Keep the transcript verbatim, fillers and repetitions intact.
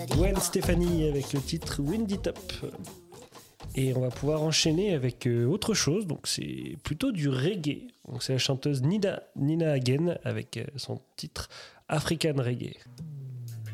Gwen Stefani avec le titre Windy Top. Et on va pouvoir enchaîner avec euh, autre chose, donc c'est plutôt du reggae. Donc c'est la chanteuse Nina, Nina Hagen avec euh, son titre African Reggae.